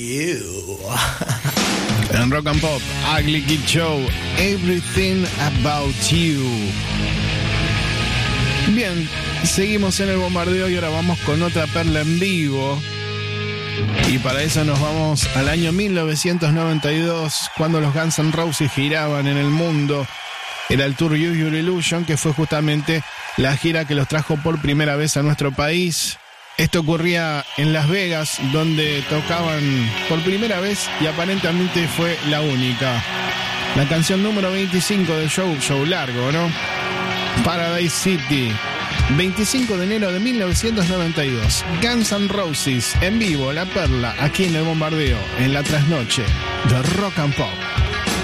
En Rock and Pop, Ugly Kid Show, Everything About You. Bien, seguimos en el bombardeo y ahora vamos con otra perla en vivo. Y para eso nos vamos al año 1992, cuando los Guns N' Roses giraban en el mundo. Era el Tour Use Your Illusion, que fue justamente la gira que los trajo por primera vez a nuestro país. Esto ocurría en Las Vegas, donde tocaban por primera vez y aparentemente fue la única. La canción número 25 del show largo, ¿no? Paradise City, 25 de enero de 1992. Guns N' Roses en vivo, la perla, aquí en el bombardeo, en la trasnoche de Rock and Pop.